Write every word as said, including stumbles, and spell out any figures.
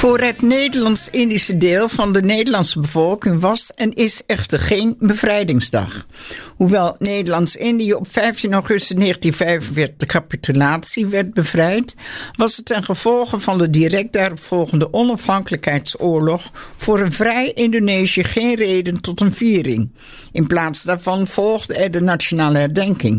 Voor het Nederlands-Indische deel van de Nederlandse bevolking was en is echter geen bevrijdingsdag. Hoewel Nederlands-Indië op vijftien augustus negentien vijfenveertig de capitulatie werd bevrijd, was het ten gevolge van de direct daarop volgende onafhankelijkheidsoorlog voor een vrij Indonesië geen reden tot een viering. In plaats daarvan volgde er de nationale herdenking.